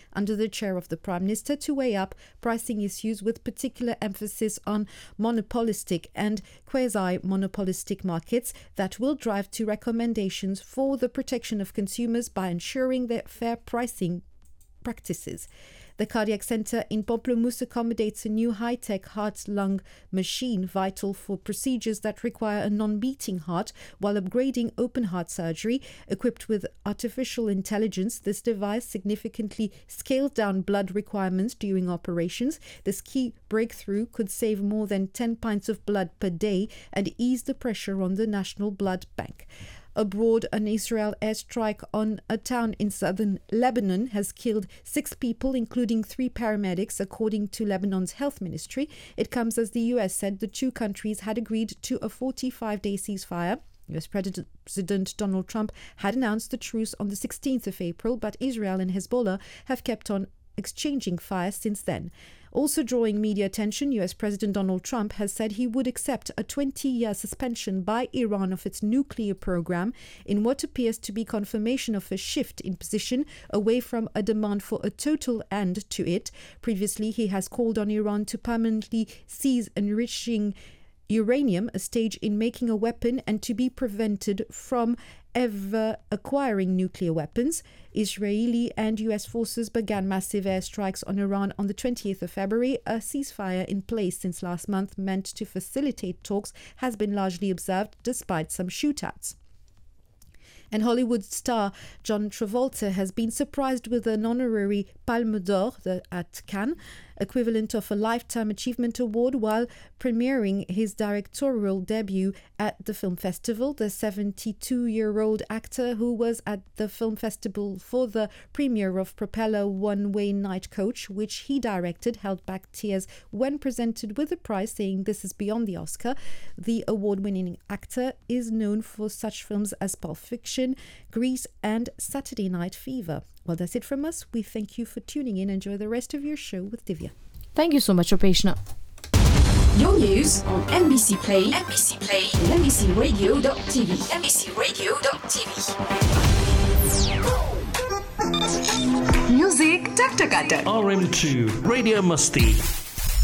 under the chair of the Prime Minister to weigh up pricing issues with particular emphasis on monopolistic and quasi-monopolistic markets that will drive to recommendations for the protection of consumers by ensuring their fair pricing practices. The cardiac centre in Pamplemousse accommodates a new high-tech heart-lung machine vital for procedures that require a non-beating heart while upgrading open heart surgery. Equipped with artificial intelligence, this device significantly scales down blood requirements during operations. This key breakthrough could save more than 10 pints of blood per day and ease the pressure on the National Blood Bank. Abroad, an Israel airstrike on a town in southern Lebanon has killed 6 people, including 3 paramedics, according to Lebanon's health ministry. It comes as the US said the two countries had agreed to a 45-day ceasefire. US President Donald Trump had announced the truce on the 16th of April, but Israel and Hezbollah have kept on exchanging fire since then. Also drawing media attention, US President Donald Trump has said he would accept a 20-year suspension by Iran of its nuclear program in what appears to be confirmation of a shift in position away from a demand for a total end to it. Previously, he has called on Iran to permanently cease enriching uranium, a stage in making a weapon, and to be prevented from ever acquiring nuclear weapons. Israeli and US forces began massive airstrikes on Iran on the 20th of February. A ceasefire in place since last month meant to facilitate talks has been largely observed despite some shootouts. And Hollywood star John Travolta has been surprised with an honorary Palme d'Or at Cannes, equivalent of a Lifetime Achievement Award, while premiering his directorial debut at the film festival. The 72-year-old actor, who was at the film festival for the premiere of Propeller One-Way Night Coach, which he directed, held back tears when presented with the prize, saying this is beyond the Oscar. The award-winning actor is known for such films as Pulp Fiction, Grease and Saturday Night Fever. Well, that's it from us. We thank you for tuning in. Enjoy the rest of your show with Divya. Thank you so much, Opeshna. Your news on NBC Play, and NBCRadio.tv. Music Tak Tak Tak. RM2 Radio Musti.